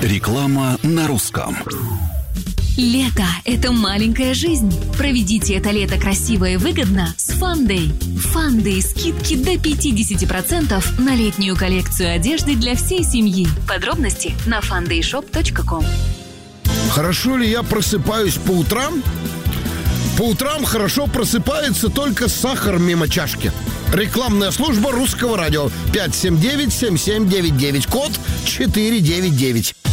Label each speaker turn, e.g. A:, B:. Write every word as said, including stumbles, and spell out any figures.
A: Реклама на русском.
B: Лето – это маленькая жизнь. Проведите это лето красиво и выгодно с Фандэй. Фандэй – скидки до пятьдесят процентов на летнюю коллекцию одежды для всей семьи. Подробности на фандэй шоп точка ком.
C: Хорошо ли я просыпаюсь по утрам? По утрам хорошо просыпается только сахар мимо чашки. Рекламная служба Русского радио. пять семь девять семь семь девять девять. Код четыре девять девять.